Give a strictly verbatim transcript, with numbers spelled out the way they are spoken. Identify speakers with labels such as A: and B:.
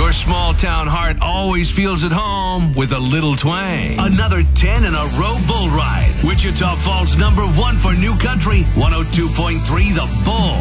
A: Your small town heart always feels at home with a little twang. Another ten in a row bull ride. Wichita Falls number one for New Country, one oh two point three The Bull.